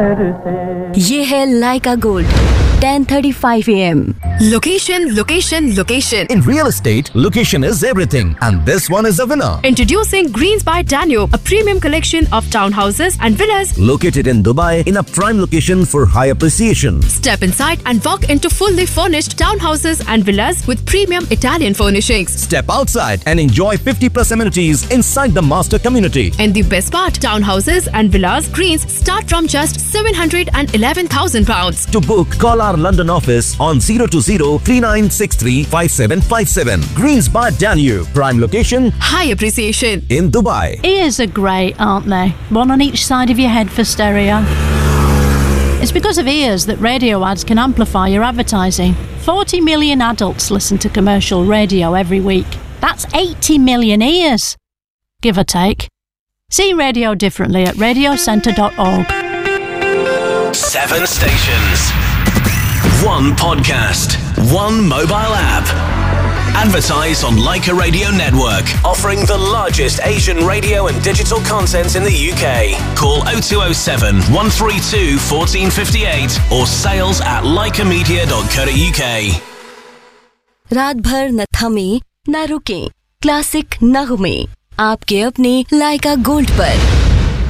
ये है लाइका gold 10:35 AM. Location, location, location. In real estate, location is everything, and this one is a winner. Introducing Greens by Danube, a premium collection of townhouses and villas Located in Dubai in a prime location for high appreciation. Step inside and walk into fully furnished townhouses and villas with premium Italian furnishings. Step outside and enjoy 50+ amenities inside the master community. And the best part, townhouses and villas Greens start from just £711,000. To book, call our London office on 020-3963-5757. Greens by Danube, prime location, High appreciation. in Dubai. Ears are great, aren't they? One on each side of your head for stereo. It's because of ears that radio ads can amplify your advertising. 40 million adults listen to commercial radio every week. That's 80 million ears, give or take. See radio differently at radiocentre.org. 7 stations. 1 podcast. 1 mobile app. Advertise on Leica Radio Network, offering the largest Asian radio and digital content in the UK. Call 0207 132 1458 or sales@leicamedia.co.uk. रात भर न थमे न रुके, classic नगमे आपके अपने लाइका gold पर।